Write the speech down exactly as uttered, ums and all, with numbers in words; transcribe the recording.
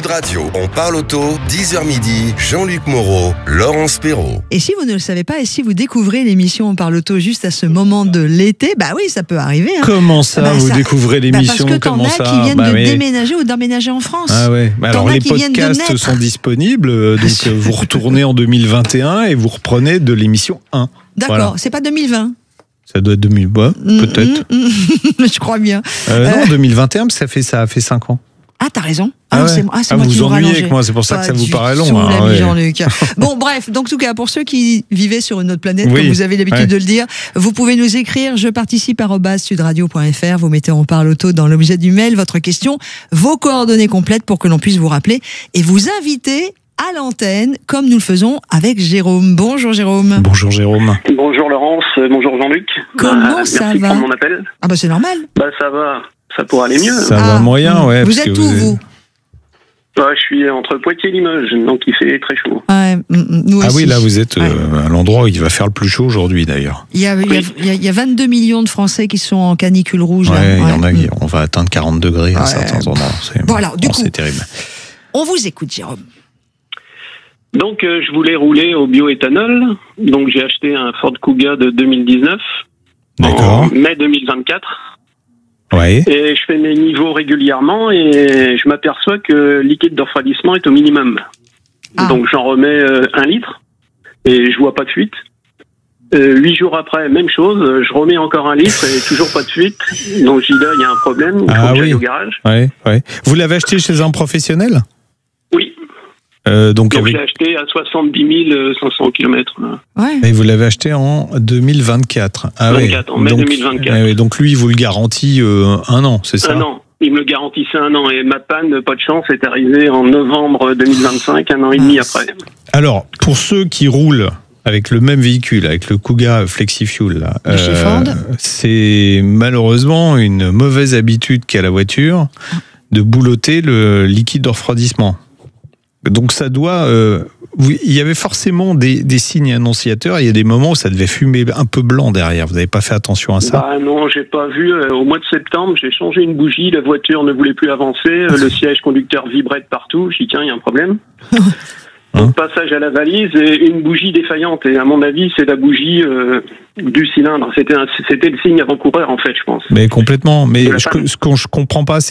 Sud Radio, on parle auto, dix heures midi, Jean-Luc Moreau, Laurence Perrault. Et si vous ne le savez pas, et si vous découvrez l'émission On parle auto juste à ce moment de l'été, bah oui, ça peut arriver. Hein. Comment ça, bah, vous ça... découvrez l'émission? bah Parce que t'en Comment as ça qui viennent bah de oui. déménager ou d'emménager en France. Ah ouais. Bah alors les podcasts sont disponibles, donc vous retournez en deux mille vingt et un et vous reprenez de l'émission un. D'accord, voilà. C'est pas deux mille vingt. Ça doit être deux mille vingt, bah, peut-être. Mmh, mmh, je crois bien. Euh, euh... Non, deux mille vingt et un, ça fait ça a fait cinq ans. Ah, t'as raison. Ah, ah non, ouais. c'est, ah, c'est ah, moi vous qui vous ennuyez rallongé. avec moi, c'est pour ça Pas que ça vous paraît long. Tout, hein, l'ami ouais. Jean-Luc. Bon, bref, donc en tout cas, pour ceux qui vivaient sur une autre planète, oui. comme vous avez l'habitude ouais. de le dire, vous pouvez nous écrire je participe arobase sudradio point f r. Vous mettez On parle auto dans l'objet du mail, votre question, vos coordonnées complètes pour que l'on puisse vous rappeler et vous inviter à l'antenne, comme nous le faisons avec Jérôme. Bonjour Jérôme. Bonjour Jérôme. Bonjour Laurence, bonjour Jean-Luc. Comment euh, ça merci va? de prendre mon appel. Ah bah c'est normal. Bah ça va, ça pourrait aller mieux. Ça ah, va moyen, ouais. Vous parce êtes que où vous vous Ouais, je suis entre Poitiers et Limoges, donc il fait très chaud. Ouais, nous Ah aussi. oui, là vous êtes ouais. euh, à l'endroit où il va faire le plus chaud aujourd'hui d'ailleurs. Il y a, il y a, il y a, il y a vingt-deux millions de Français qui sont en canicule rouge. Ouais, là. il y en a, ouais. on va atteindre quarante degrés à ouais. certains endroits. C'est, bon alors, du bon, coup, c'est terrible. On vous écoute Jérôme. Donc euh, je voulais rouler au bioéthanol, donc j'ai acheté un Ford Kuga de deux mille dix-neuf, D'accord. en mai deux mille vingt-quatre. Ouais. Et je fais mes niveaux régulièrement et je m'aperçois que le liquide de refroidissement est au minimum. Ah. Donc j'en remets euh, un litre et je vois pas de fuite. Euh, huit jours après, même chose, je remets encore un litre et toujours pas de fuite. Donc je dis là, il y a un problème, il faut Ah que j'aille oui. au garage. Ouais, ouais. Vous l'avez acheté chez un professionnel? Oui. Euh, donc, Donc avec... je l'ai acheté à soixante-dix mille cinq cents kilomètres. Ouais. Et vous l'avez acheté en deux mille vingt-quatre. Ah vingt-quatre, ouais. en mai donc, deux mille vingt-quatre. euh, donc lui, il vous le garantit euh, un an, c'est ça? Un an. Il me le garantissait un an. Et ma panne, pas de chance, est arrivée en novembre deux mille vingt-cinq, un an et demi après. Alors, pour ceux qui roulent avec le même véhicule, avec le Kuga FlexiFuel, là, De chez Ford. c'est malheureusement une mauvaise habitude qu'a la voiture de boulotter le liquide de refroidissement. Donc ça doit... Euh, vous, il y avait forcément des, des signes annonciateurs, il y a des moments où ça devait fumer un peu blanc derrière, vous n'avez pas fait attention à ça? Bah non, j'ai pas vu. Euh, au mois de septembre, j'ai changé une bougie, la voiture ne voulait plus avancer, euh, le siège conducteur vibrait de partout. J'ai dit tiens, il y a un problème. Donc passage à la valise et une bougie défaillante. Et à mon avis, c'est la bougie euh, du cylindre. C'était, un, c'était le signe avant-coureur en fait, je pense. Mais complètement. Mais De la je, panne. ce que je comprends pas, c'est